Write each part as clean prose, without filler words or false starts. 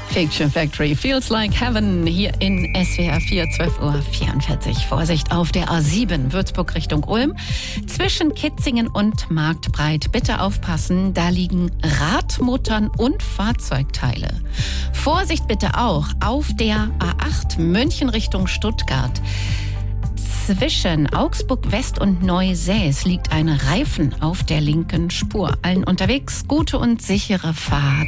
Fiction Factory, Feels Like Heaven, hier in SWR 4, 12:44 Uhr. Vorsicht auf der A7, Würzburg Richtung Ulm. Zwischen Kitzingen und Marktbreit. Bitte aufpassen, da liegen Radmuttern und Fahrzeugteile. Vorsicht bitte auch auf der A8, München Richtung Stuttgart. Zwischen Augsburg West und Neusäß liegt ein Reifen auf der linken Spur. Allen unterwegs gute und sichere Fahrt.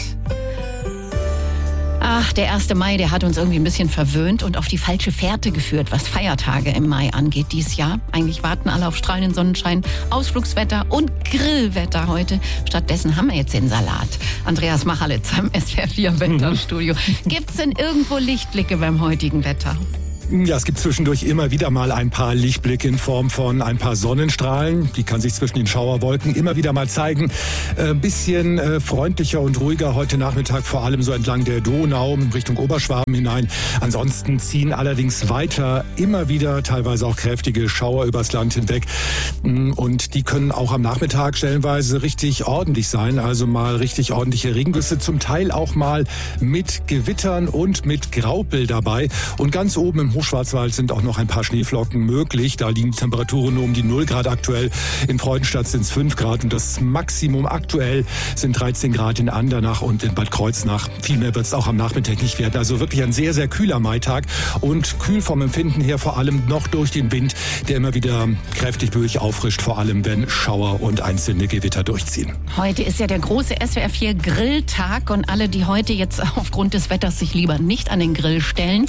Ach, der 1. Mai, der hat uns irgendwie ein bisschen verwöhnt und auf die falsche Fährte geführt, was Feiertage im Mai angeht dieses Jahr. Eigentlich warten alle auf strahlenden Sonnenschein, Ausflugswetter und Grillwetter heute. Stattdessen haben wir jetzt den Salat. Andreas Machalitz am SWR 4 Wetterstudio. Gibt's denn irgendwo Lichtblicke beim heutigen Wetter? Ja, es gibt zwischendurch immer wieder mal ein paar Lichtblicke in Form von ein paar Sonnenstrahlen. Die kann sich zwischen den Schauerwolken immer wieder mal zeigen. Bisschen freundlicher und ruhiger heute Nachmittag, vor allem so entlang der Donau Richtung Oberschwaben hinein. Ansonsten ziehen allerdings weiter immer wieder teilweise auch kräftige Schauer übers Land hinweg. Und die können auch am Nachmittag stellenweise richtig ordentlich sein. Also mal richtig ordentliche Regengüsse, zum Teil auch mal mit Gewittern und mit Graupel dabei. Und ganz oben im Hochschwarzwald sind auch noch ein paar Schneeflocken möglich. Da liegen die Temperaturen nur um die 0 Grad aktuell. In Freudenstadt sind es 5 Grad und das Maximum aktuell sind 13 Grad in Andernach und in Bad Kreuznach. Viel mehr wird es auch am Nachmittag nicht werden. Also wirklich ein sehr, sehr kühler Maitag und kühl vom Empfinden her, vor allem noch durch den Wind, der immer wieder kräftig böig auffrischt, vor allem wenn Schauer und einzelne Gewitter durchziehen. Heute ist ja der große SWR 4 Grilltag und alle, die heute jetzt aufgrund des Wetters sich lieber nicht an den Grill stellen.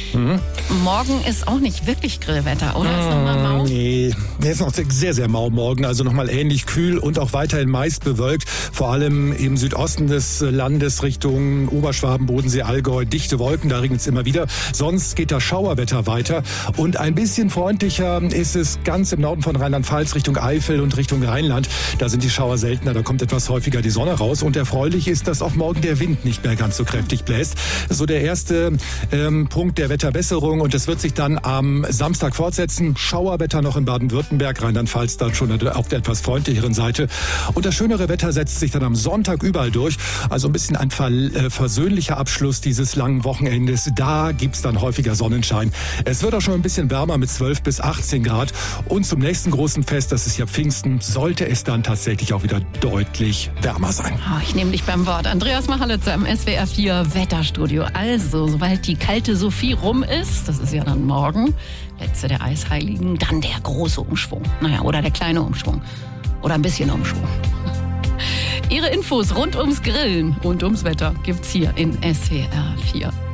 Morgen ist auch nicht wirklich Grillwetter, oder? Ist noch mal mau? Nee, ist noch sehr, sehr mau morgen. Also nochmal ähnlich kühl und auch weiterhin meist bewölkt. Vor allem im Südosten des Landes Richtung Oberschwaben, Bodensee, Allgäu. Dichte Wolken, da regnet es immer wieder. Sonst geht das Schauerwetter weiter. Und ein bisschen freundlicher ist es ganz im Norden von Rheinland-Pfalz Richtung Eifel und Richtung Rheinland. Da sind die Schauer seltener, da kommt etwas häufiger die Sonne raus. Und erfreulich ist, dass auch morgen der Wind nicht mehr ganz so kräftig bläst. So der erste Punkt der Wetterbesserung. Und das wird sich dann am Samstag fortsetzen. Schauerwetter noch in Baden-Württemberg, Rheinland-Pfalz dann schon auf der etwas freundlicheren Seite. Und das schönere Wetter setzt sich dann am Sonntag überall durch. Also ein bisschen ein versöhnlicher Abschluss dieses langen Wochenendes. Da gibt's dann häufiger Sonnenschein. Es wird auch schon ein bisschen wärmer mit 12 bis 18 Grad. Und zum nächsten großen Fest, das ist ja Pfingsten, sollte es dann tatsächlich auch wieder deutlich wärmer sein. Oh, ich nehme dich beim Wort. Andreas Machalitz am SWR 4 Wetterstudio. Also, sobald die kalte Sophie rum ist, das ist ja dann morgen, letzte der Eisheiligen, dann der große Umschwung. Oder der kleine Umschwung. Oder ein bisschen Umschwung. Ihre Infos rund ums Grillen und ums Wetter gibt's hier in SWR 4.